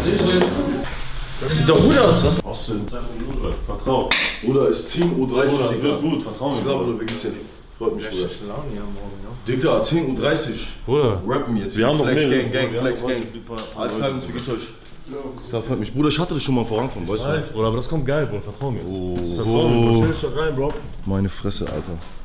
Das sieht doch gut aus, was? Was denn? Vertrau. Bruder, ist Team U30. Bruder, das wird gut, vertrau mir. Ich glaube, Bruder, wie geht's dir? Freut mich, Bruder. Laune hier morgen, ja. Dicker, Team U30. Bruder. Rappen jetzt. Wir haben noch Flex mehr. Gang, Flex Gang. Alles klar, wie geht's euch? Das freut mich. Bruder, ich hatte das schon mal vorankommen, weißt du? Bruder, aber das kommt geil, Bruder, vertrau mir. Oh. Vertrau mir, stell dich doch rein, Bro. Meine Fresse, Alter.